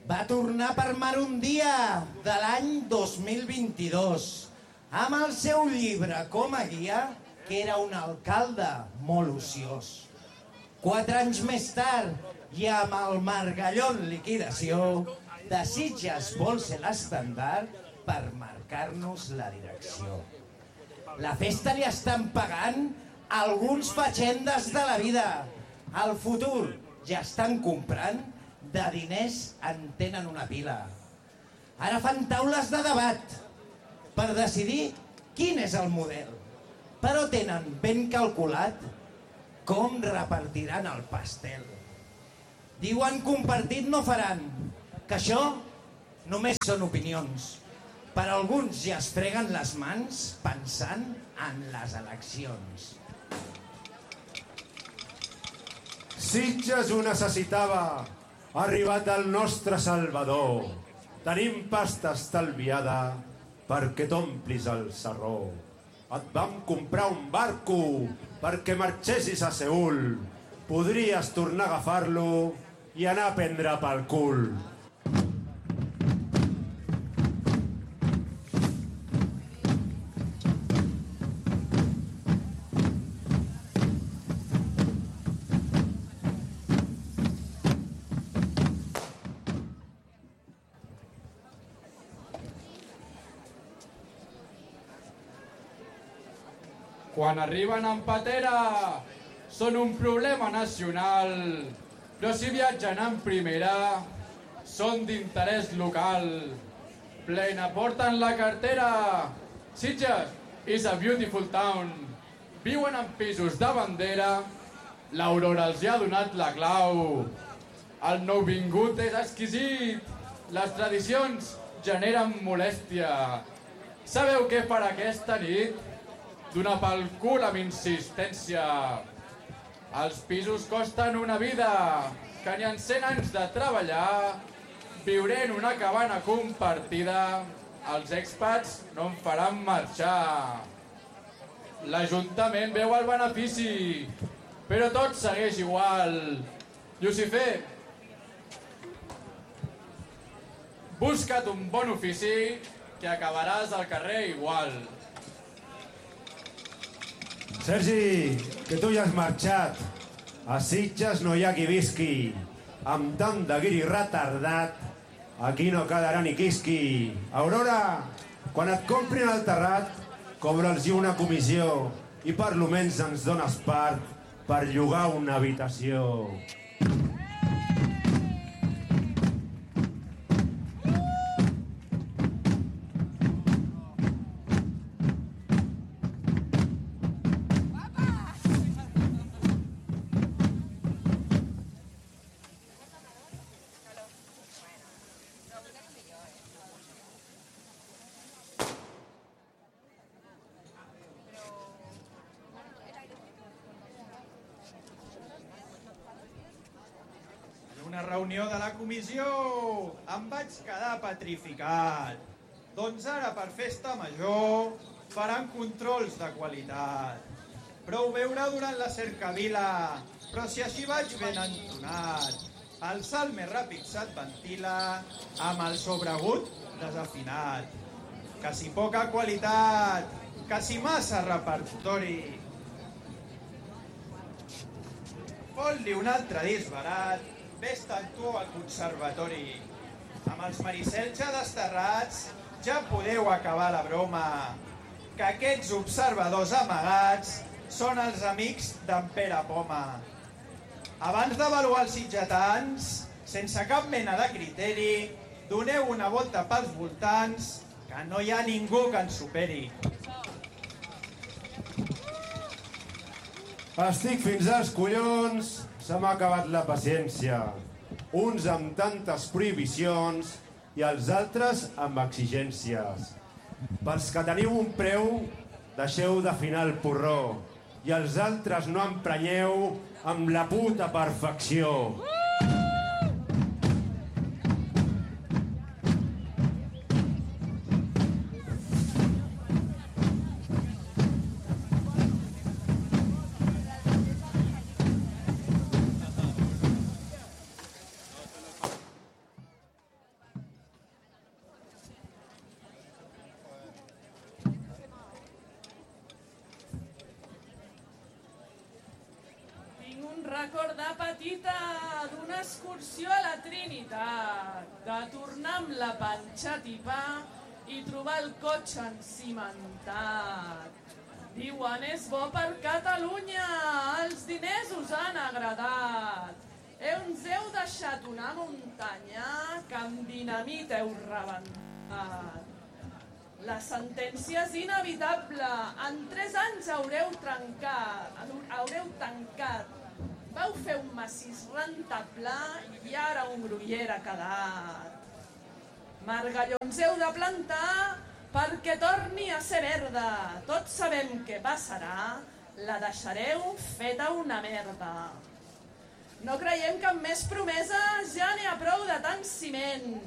va tornar per mar un dia de l'any 2022 amb el seu llibre com a guia, que era un alcalde molt ociós. 4 anys més tard, i amb el Margalló en liquidació, de Sitges vol ser l'estandard per marcar-nos la direcció. La festa li estan pagant alguns fatxendes de la vida. El futur ja estan comprant, de diners en tenen una pila. Ara fan taules de debat per decidir quin és el model, però tenen ben calculat com repartiran el pastel. Diuen compartit no faran, que això només són opinions. Per alguns ja es freguen les mans pensant en les eleccions. Sitges ho necessitava, ha arribat el nostre salvador. Tenim pasta estalviada perquè t'omplis el sarró. Et vam comprar un barco perquè marxessis a Seül. Podries tornar a agafar-lo i anar a prendre pel cul. Quan arriben en patera són un problema nacional, però si viatgen en primera són d'interès local. Plena porten la cartera. Sitges is a beautiful town. Viuen en pisos de bandera. L'Aurora els hi ha donat la clau. El nouvingut és exquisit. Les tradicions generen molèstia. Sabeu què farà aquesta nit? Donar pel cul amb insistència. Els pisos costen una vida, que ni en 100 anys de treballar viuré en una cabana compartida. Els expats no em faran marxar. L'Ajuntament veu el benefici, però tot segueix igual. Llucifer, busca't un bon ofici, que acabaràs al carrer igual. Sergi, que tu ja has marxat. A Sitges no hi ha qui visqui. Amb tant de guiri retardat, aquí no quedarà ni quisqui. Aurora, quan et comprin el terrat, cobra'ls una comissió i per lo menys ens dones part per llogar una habitació. Una reunió de la comissió em vaig quedar petrificat. Doncs ara per festa major faran controls de qualitat. Prou veure durant la cercavila, però si així vaig ben entonat. El salt més ràpid se't ventila amb el sobregut desafinat. Que si poca qualitat, que si massa repertori. Fot-li un altre disc barat, vés-te'n tu al conservatori. Amb els Maricels ja desterrats ja podeu acabar la broma, que aquests observadors amagats són els amics d'en Pere Poma. Abans d'avaluar els sitgetans, sense cap mena de criteri, doneu una volta pels voltants, que no hi ha ningú que ens superi. Estic fins als collons, se m'ha acabat la paciència. Uns amb tantes prohibicions i els altres amb exigències. Pels que teniu un preu, deixeu d'afinar el porró i els altres no emprenyeu amb la puta perfecció. petita d'una excursió a la Trinitat, de tornar amb la panxa tipa i trobar el cotxe encimentat. Diuen, és bo per Catalunya, els diners us han agradat. Ens heu deixat una muntanya que amb dinamita heu rebentat. La sentència és inevitable, en 3 anys haureu tancat. Vau fer un massís rentable i ara un gruyer ha quedat. Margallons heu de plantar perquè torni a ser verda. Tots sabem què passarà, la deixareu feta una merda. No creiem que amb més promeses ja n'hi ha prou de tant ciment.